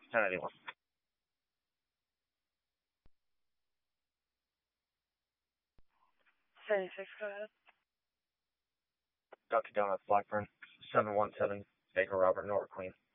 1081. Go ahead. Dunkin' Donuts, Blackburn, 717, Baker Robert, Norwood, Queen.